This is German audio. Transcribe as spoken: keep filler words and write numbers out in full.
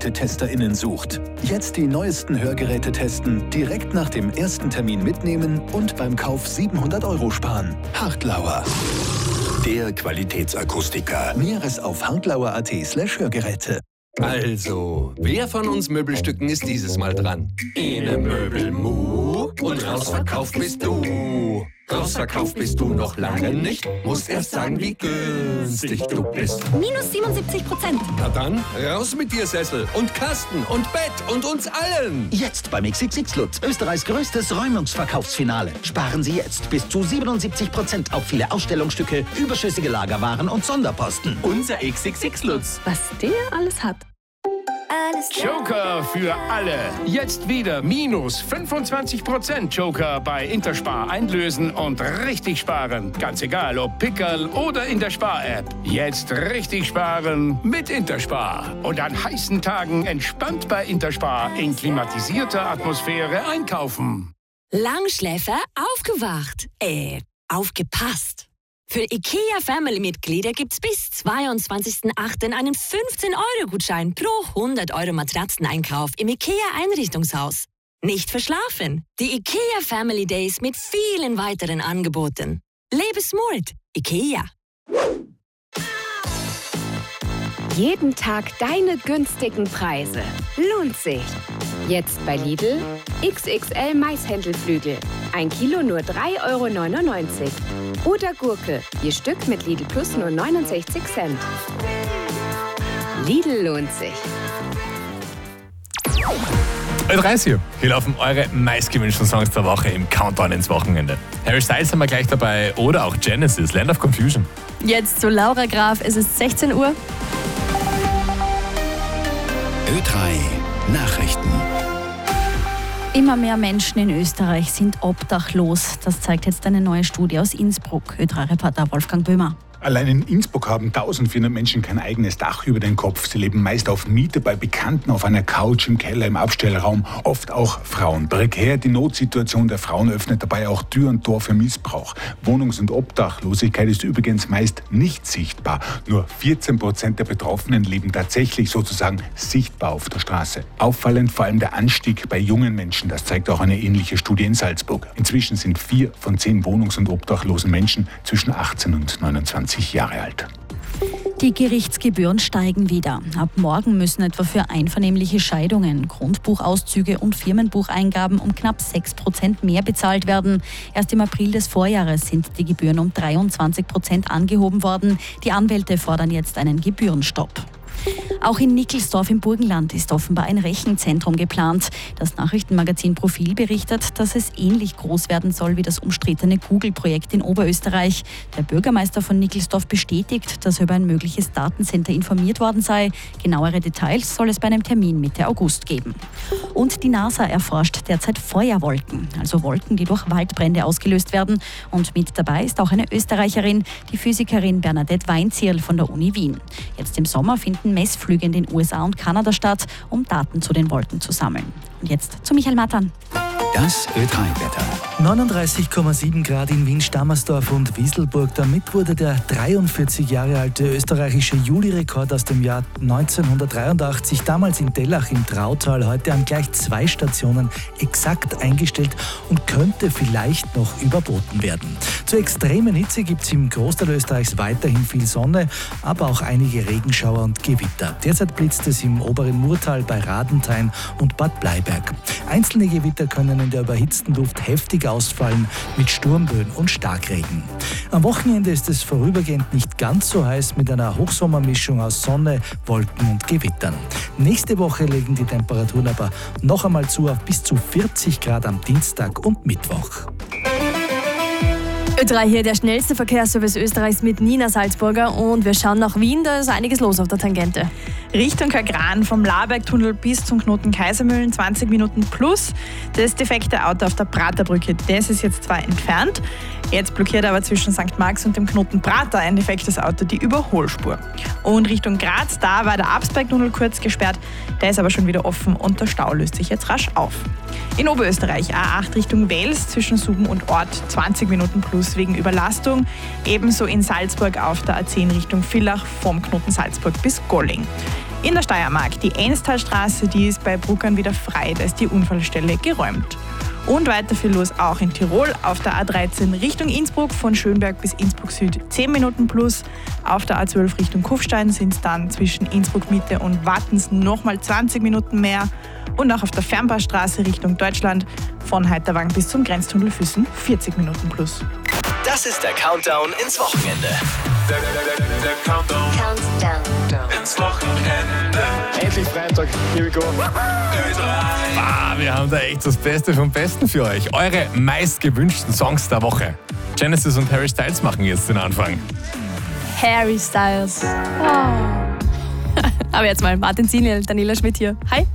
HörgerätetesterInnen sucht. Jetzt die neuesten Hörgeräte testen, direkt nach dem ersten Termin mitnehmen und beim Kauf siebenhundert Euro sparen. Hartlauer. Der Qualitätsakustiker. Näheres auf hartlauer.at slash Hörgeräte. Also, wer von uns Möbelstücken ist dieses Mal dran? Ene Möbelmu und rausverkauft bist du. Rausverkauft bist du noch lange nicht, musst erst sagen, wie günstig du bist. Minus siebenundsiebzig Prozent. Na dann, raus mit dir Sessel und Kasten und Bett und uns allen. Jetzt beim X X X Lutz, Österreichs größtes Räumungsverkaufsfinale. Sparen Sie jetzt bis zu siebenundsiebzig Prozent auf viele Ausstellungsstücke, überschüssige Lagerwaren und Sonderposten. Unser X X X Lutz. Was der alles hat. Joker für alle. Jetzt wieder minus fünfundzwanzig Prozent Joker bei Interspar einlösen und richtig sparen. Ganz egal, ob Pickerl oder in der Spar-App. Jetzt richtig sparen mit Interspar. Und an heißen Tagen entspannt bei Interspar in klimatisierter Atmosphäre einkaufen. Langschläfer aufgewacht. Äh, aufgepasst. Für IKEA-Family-Mitglieder gibt's bis zweiundzwanzigsten achten einen fünfzehn-Euro-Gutschein pro hundert Euro Matratzeneinkauf im IKEA-Einrichtungshaus. Nicht verschlafen. Die IKEA Family Days mit vielen weiteren Angeboten. Lebe smart. IKEA. Jeden Tag deine günstigen Preise. Lohnt sich. Jetzt bei Lidl X X L Maishändelflügel. Ein Kilo nur drei Euro neunundneunzig. Oder Gurke, je Stück mit Lidl Plus nur neunundsechzig Cent. Lidl lohnt sich. Ö drei hier. Hier laufen eure meistgewünschten Songs der Woche im Countdown ins Wochenende. Harry Styles haben wir gleich dabei oder auch Genesis, Land of Confusion. Jetzt zu Laura Graf, es ist sechzehn Uhr. Ö drei Nachrichten. Immer mehr Menschen in Österreich sind obdachlos. Das zeigt jetzt eine neue Studie aus Innsbruck. Ö drei Reporter Wolfgang Böhmer. Allein in Innsbruck haben eintausendvierhundert Menschen kein eigenes Dach über den Kopf. Sie leben meist auf Miete bei Bekannten, auf einer Couch, im Keller, im Abstellraum. Oft auch Frauen. Prekär, die Notsituation der Frauen öffnet dabei auch Tür und Tor für Missbrauch. Wohnungs- und Obdachlosigkeit ist übrigens meist nicht sichtbar. Nur vierzehn Prozent der Betroffenen leben tatsächlich sozusagen sichtbar auf der Straße. Auffallend vor allem der Anstieg bei jungen Menschen. Das zeigt auch eine ähnliche Studie in Salzburg. Inzwischen sind vier von zehn wohnungs- und obdachlosen Menschen zwischen achtzehn und neunundzwanzig Jahre alt. Die Gerichtsgebühren steigen wieder. Ab morgen müssen etwa für einvernehmliche Scheidungen, Grundbuchauszüge und Firmenbucheingaben um knapp sechs Prozent mehr bezahlt werden. Erst im April des Vorjahres sind die Gebühren um dreiundzwanzig Prozent angehoben worden. Die Anwälte fordern jetzt einen Gebührenstopp. Auch in Nickelsdorf im Burgenland ist offenbar ein Rechenzentrum geplant. Das Nachrichtenmagazin Profil berichtet, dass es ähnlich groß werden soll wie das umstrittene Google-Projekt in Oberösterreich. Der Bürgermeister von Nickelsdorf bestätigt, dass er über ein mögliches Datencenter informiert worden sei. Genauere Details soll es bei einem Termin Mitte August geben. Und die NASA erforscht derzeit Feuerwolken, also Wolken, die durch Waldbrände ausgelöst werden. Und mit dabei ist auch eine Österreicherin, die Physikerin Bernadette Weinzierl von der Uni Wien. Jetzt im Sommer finden Messflüge in den U S A und Kanada statt, um Daten zu den Wolken zu sammeln. Und jetzt zu Michael Matan. Das Ö drei Wetter. neununddreißig Komma sieben Grad in Wien-Stammersdorf und Wieselburg. Damit wurde der dreiundvierzig Jahre alte österreichische Juli-Rekord aus dem Jahr neunzehnhundertdreiundachtzig, damals in Dellach im Trautal, heute an gleich zwei Stationen exakt eingestellt und könnte vielleicht noch überboten werden. Zur extremen Hitze gibt es im Großteil Österreichs weiterhin viel Sonne, aber auch einige Regenschauer und Gewitter. Derzeit blitzt es im oberen Murtal bei Radenthein und Bad Bleiberg. Einzelne Gewitter können in der überhitzten Luft heftig ausfallen mit Sturmböen und Starkregen. Am Wochenende ist es vorübergehend nicht ganz so heiß mit einer Hochsommermischung aus Sonne, Wolken und Gewittern. Nächste Woche legen die Temperaturen aber noch einmal zu auf bis zu vierzig Grad am Dienstag und Mittwoch. Ö drei hier, der schnellste Verkehrsservice Österreichs mit Nina Salzburger, und wir schauen nach Wien, da ist einiges los auf der Tangente. Richtung Kagran vom Labergtunnel bis zum Knoten Kaisermühlen zwanzig Minuten plus. Das defekte Auto auf der Praterbrücke, das ist jetzt zwar entfernt, jetzt blockiert aber zwischen Sankt Marx und dem Knoten Prater ein defektes Auto die Überholspur. Und Richtung Graz, da war der Absbergtunnel kurz gesperrt, der ist aber schon wieder offen und der Stau löst sich jetzt rasch auf. In Oberösterreich A acht Richtung Wels zwischen Suben und Ort zwanzig Minuten plus wegen Überlastung. Ebenso in Salzburg auf der A zehn Richtung Villach vom Knoten Salzburg bis Golling. In der Steiermark, die Enstalstraße, die ist bei Bruckern wieder frei, da ist die Unfallstelle geräumt. Und weiter viel los auch in Tirol, auf der A dreizehn Richtung Innsbruck, von Schönberg bis Innsbruck Süd zehn Minuten plus. Auf der A zwölf Richtung Kufstein sind es dann zwischen Innsbruck Mitte und Wattens nochmal zwanzig Minuten mehr. Und auch auf der Fernbahnstraße Richtung Deutschland, von Heiterwang bis zum Grenztunnel Füssen vierzig Minuten plus. Das ist der Countdown ins Wochenende. Der, der, der, der Countdown. Countdown ins Wochenende. Endlich Freitag, here we go. Ah, wir haben da echt das Beste vom Besten für euch. Eure meistgewünschten Songs der Woche. Genesis und Harry Styles machen jetzt den Anfang. Harry Styles. Oh. Aber jetzt mal Martin Ziniel, Daniela Schmidt hier. Hi.